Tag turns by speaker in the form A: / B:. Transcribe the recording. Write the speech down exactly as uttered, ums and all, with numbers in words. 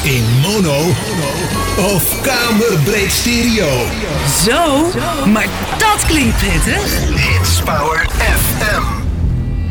A: In mono of kamerbreed stereo.
B: Zo, maar dat klinkt prettig.
A: Hits Power F M.